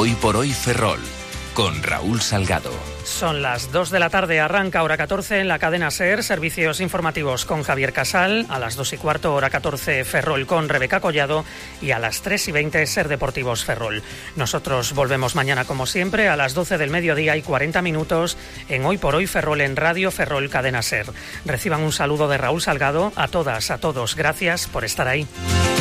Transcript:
Hoy por hoy Ferrol, con Raúl Salgado. Son las 2 de la tarde, arranca hora 14 en la cadena SER, servicios informativos con Javier Casal, a las 2:15 hora 14 Ferrol con Rebeca Collado y a las 3:20 SER Deportivos Ferrol. Nosotros volvemos mañana como siempre a las 12 del mediodía y 40 minutos en Hoy por hoy Ferrol en Radio Ferrol Cadena SER. Reciban un saludo de Raúl Salgado, a todas, a todos, gracias por estar ahí.